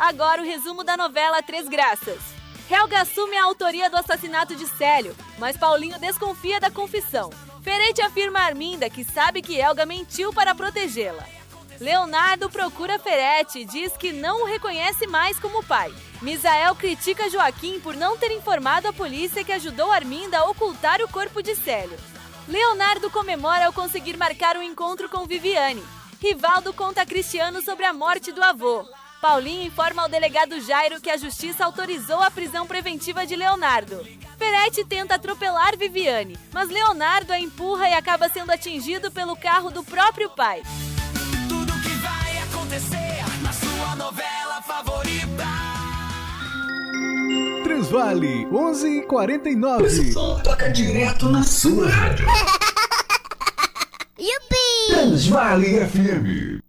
Agora o resumo da novela Três Graças. Helga assume a autoria do assassinato de Célio, mas Paulinho desconfia da confissão. Ferete afirma a Arminda que sabe que Helga mentiu para protegê-la. Leonardo procura Ferete e diz que não o reconhece mais como pai. Misael critica Joaquim por não ter informado a polícia que ajudou Arminda a ocultar o corpo de Célio. Leonardo comemora ao conseguir marcar um encontro com Viviane. Rivaldo conta a Cristiano sobre a morte do avô. Paulinho informa ao delegado Jairo que a justiça autorizou a prisão preventiva de Leonardo. Ferete tenta atropelar Viviane, mas Leonardo a empurra e acaba sendo atingido pelo carro do próprio pai. Tudo que vai acontecer na sua novela favorita. Transvale 11:49. Esse som toca direto na sua rádio. Yupi! Transvale FM.